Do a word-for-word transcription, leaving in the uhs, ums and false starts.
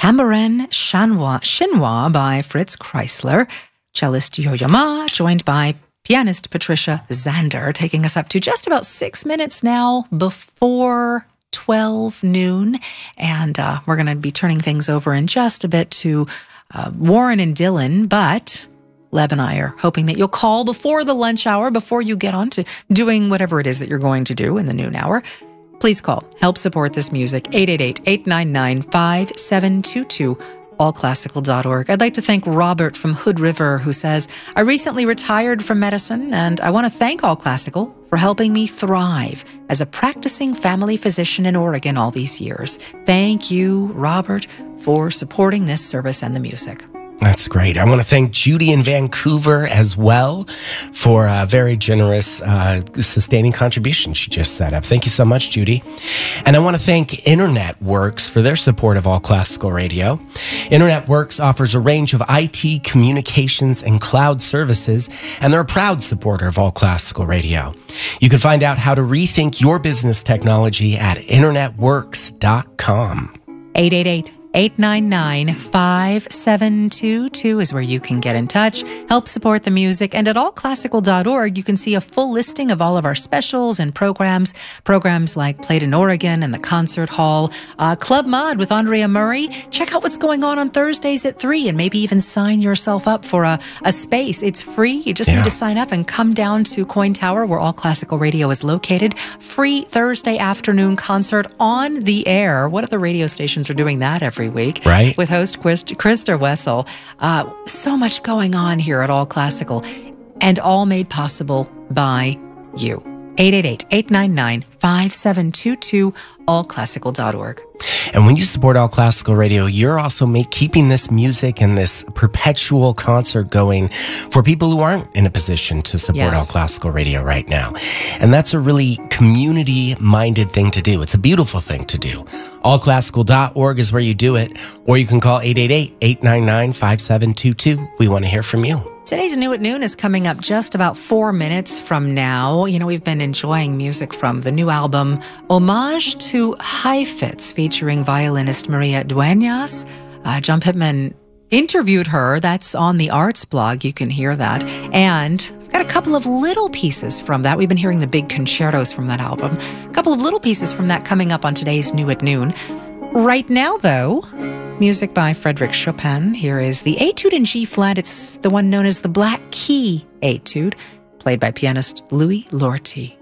Tambourin Chinois, Chinois by Fritz Kreisler, cellist Yo-Yo Ma, joined by pianist Patricia Zander, taking us up to just about six minutes now before twelve noon. And uh, we're going to be turning things over in just a bit to uh, Warren and Dylan, but Leb and I are hoping that you'll call before the lunch hour, before you get on to doing whatever it is that you're going to do in the noon hour. Please call. Help support this music. eight eight eight, eight nine nine, five seven two two. all classical dot org. I'd like to thank Robert from Hood River, who says, I recently retired from medicine, and I want to thank All Classical for helping me thrive as a practicing family physician in Oregon all these years. Thank you, Robert, for supporting this service and the music. That's great. I want to thank Judy in Vancouver as well for a very generous uh, sustaining contribution she just set up. Thank you so much, Judy. And I want to thank Internet Works for their support of All Classical Radio. Internet Works offers a range of I T, communications, and cloud services, and they're a proud supporter of All Classical Radio. You can find out how to rethink your business technology at internet works dot com. eight eight eight, eight nine nine, five seven two two is where you can get in touch, help support the music, and at all classical dot org you can see a full listing of all of our specials and programs, programs like Played in Oregon and the Concert Hall, uh, Club Mod with Andrea Murray. Check out what's going on on Thursdays at three and maybe even sign yourself up for a, a space. It's free. You just yeah. need to sign up and come down to Coin Tower where All Classical Radio is located. Free Thursday afternoon concert on the air. What other radio stations are doing that every week, right? With host Krista Wessel. Uh, so much going on here at All Classical, and all made possible by you. eight eight eight, eight nine nine, five seven two two, all classical dot org. And when you support All Classical Radio, you're also make, keeping this music and this perpetual concert going for people who aren't in a position to support yes. All Classical Radio right now. And that's a really community-minded thing to do. It's a beautiful thing to do. all classical dot org is where you do it, or you can call eight eight eight, eight nine nine, five seven two two. We want to hear from you. Today's New at Noon is coming up just about four minutes from now. You know, we've been enjoying music from the new album Homage to Heifetz, featuring violinist Maria Dueñas. Uh, John Pittman interviewed her. That's on the Arts blog. You can hear that. And I've got a couple of little pieces from that. We've been hearing the big concertos from that album. A couple of little pieces from that coming up on today's New at Noon. Right now, though, music by Frédéric Chopin. Here is the Etude in G-flat. It's the one known as the Black Key Etude, played by pianist Louis Lorty.